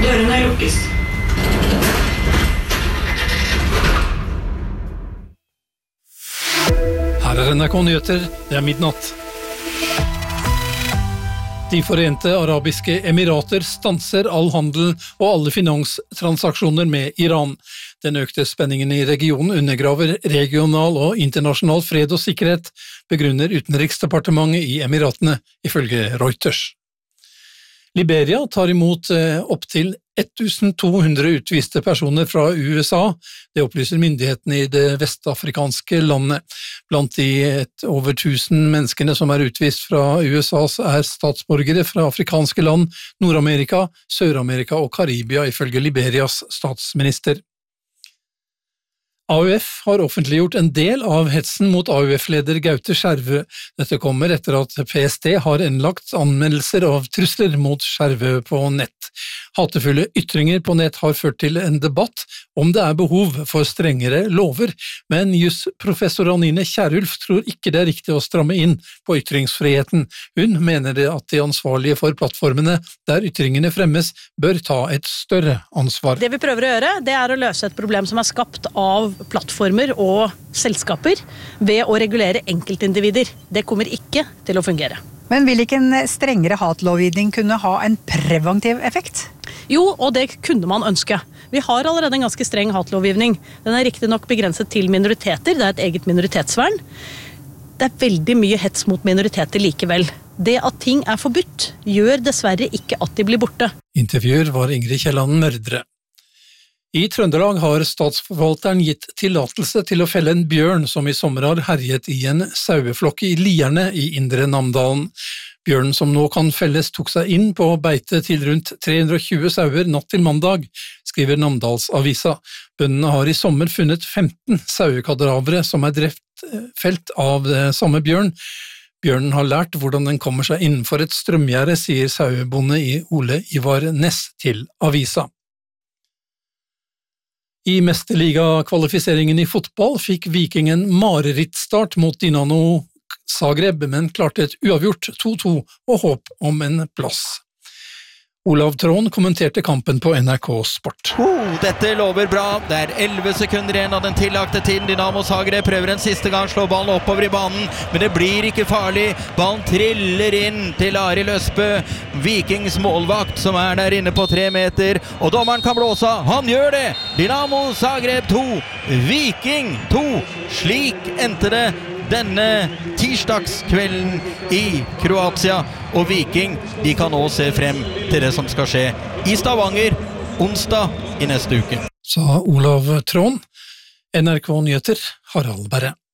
Dørene lukkes. Her NRK Nyheter, det midnatt. De forente arabiske emirater stanser all handel og alle finanstransaksjoner med Iran. Den økte spenningen i regionen undergraver regional og internasjonal fred og sikkerhet, begrunner utenriksdepartementet i Emiratene, ifølge Reuters. Liberia tar imot opptil 1200 utviste personer fra USA, det opplyser myndighetene i det vestafrikanske landet. Blant de over 1000 menneskene som utvist fra USA statsborgere fra afrikanske land, Nord-Amerika, Sør-Amerika og Karibia, ifølge Liberias statsminister. AUF har offentliggjort en del av hetsen mot AUF-leder Gaute Skjervø. Dette kommer etter at PST har innlagt anmeldelser av trusler mot Skjervø på nett. Hatefulle ytringer på nett har ført til en debatt om det behov for strengere lover, men jusprofessor Anine Kierulf tror ikke det riktig å stramme inn på ytringsfriheten. Hun mener at de ansvarlige for plattformene der ytringene fremmes bør ta et større ansvar. Det vi prøver å gjøre, det å løse et problem som skapt av plattformer og selskaper ved å regulere enkeltindivider. Det kommer ikke til å fungere. Men vil ikke en strengere hatlovgivning kunne ha en preventiv effekt? Jo, og det kunne man ønske. Vi har allerede en ganske streng hatlovgivning. Den riktig nok begrenset til minoriteter, det et eget minoritetsvern. Det veldig mye hets mot minoriteter likevel. Det at ting forbudt, gjør dessverre ikke at de blir borte. Intervjuer var Ingrid Kielland Mørdre. I Trøndelag har statsforvalteren gitt tillatelse til å felle en bjørn som i sommer har herjet i en saueflokk i Lierne i Indre Namdalen. Bjørnen som nå kan felles tok seg inn på beite til rundt 320 sauer natt til mandag, skriver Namdalsavisa. Bøndene har i sommer funnet 15 sauekadavere som drept felt av samme bjørn. Bjørnen har lært hvordan den kommer seg innenfor et strømgjerde, sier sauebonde i Ole Ivar Næss til avisa. I mesterliga-kvalifiseringen i fotball fikk Viking en marerittstart mot Dinamo Zagreb, men klarte et uavgjort 2-2 og håp om en plass. Olav Trån kommenterte kampen på NRK Sport. Dette lover bra. Det 11 sekunder igjen av den tillagte tiden. Dinamo Zagreb prøver en siste gang, slår ballen oppover i banen, men det blir ikke farlig. Ballen triller inn til Arild Østbø, Vikings målvakt, som der inne på 3 meter, og dommeren kan blåse. Han gjør det! Dinamo Zagreb 2, Viking 2. Slik endte det denne tirsdagskvelden i Kroatia, og Viking, de kan nå se frem til det som skal skje i Stavanger onsdag i neste uke. Sa Olav Trån. NRK Nyheter, Harald Berre.